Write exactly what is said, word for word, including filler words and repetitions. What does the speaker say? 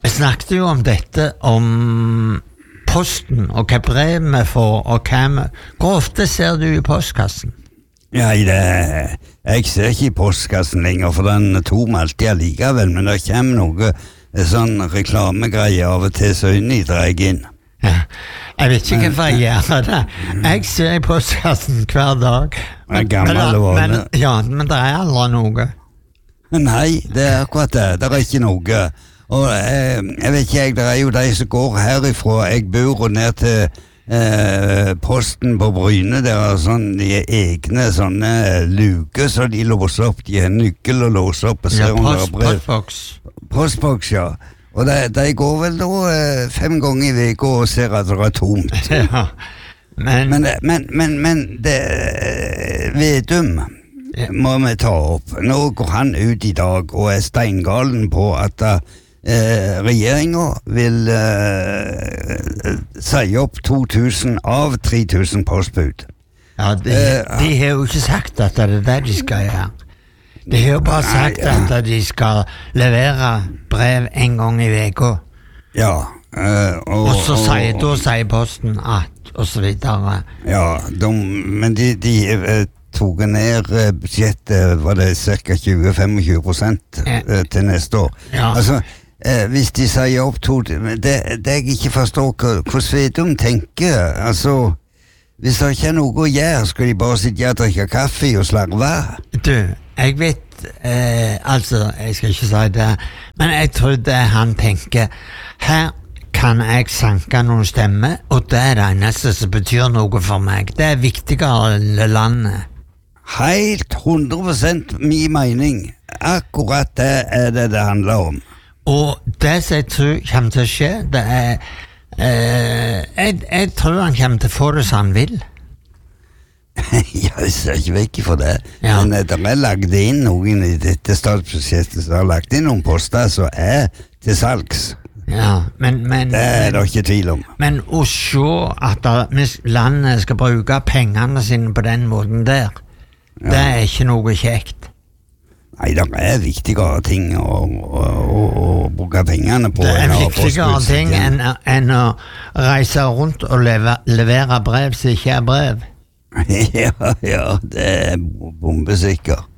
Vi snakket jo om dette, om posten, og hva brev vi får, og hva vi... Hvor ofte ser du i postkassen? Ja, det, jeg ser ikke i postkassen lenger, for den er tom alltid allikevel, men det kommer noe sånn reklamegreier av og til, så inni drar jeg inn. Ja, jeg vet ikke hvorfor jeg gjør det. Jeg ser i postkassen hver dag. Det er gammel og men, ja, men det er aldri noe. Nei, det er akkurat det. Det er ikke noe. Og eh, jeg vet ikke, det er jo de som går herifra. Jeg bor og ned til eh, posten på Bryne. Det er sånn, de egne sånne luker, så de låser opp. De har nøkkel og låser opp. Og ser ja, post, postboks. Postboks, ja. Og de, de går vel da eh, fem ganger i veka og ser at det er tomt. Ja, men... Men, men, men, men det Vedum ja. Må vi ta opp. Nå går han ut i dag og er steingalen på at eh, regjeringen vil eh, si opp to tusen av tre tusen postbud. Ja, de, eh, de har jo ikke sagt at det er det de skal gjøre. De har jo bare sagt nei, ja. At de skal levere brev en gang i veka. Ja. Uh, og, og så sier, da sier posten at, og så videre. Ja, de, men de, de uh, tog ned budsjettet, var det cirka tjue til femogtjue prosent uh, ja. Til neste år. Ja. Altså, uh, hvis de sier opp to, det, det jeg ikke forstår hvordan Vedum tenker, altså, hvis det ikke er noe å gjøre, skal de bare sitte og drikke kaffe og slarve? Du, jeg vet, eh, altså, jeg skal ikke si det, men jeg tror det han tenker, her kan jeg sanke noen stemmer, og det er det eneste som betyr noe for meg. Det er viktigere enn landet. Helt hundre prosent min mening. Akkurat det er det det handler om. Og det som jeg tror kommer til å skje, det er, eh, jeg, jeg tror han kommer til å få det som han vil. Jeg ser ikke vekk for det, ja. Men det er lagt inn noen i dette statsbudsjettet som har lagt inn noen poster som er til salgs. Ja, men, men det er det ikke tvil om. Men å se at landet skal bruke pengene sine på den måten der, ja. Det er ikke noe kjekt. Nei, det er viktigere ting å, å, å, å bruke pengene på. Det er viktigere ting enn, enn å reise rundt og leve, levere brev som ikke er brev. Ja, ja, det er bombesikker.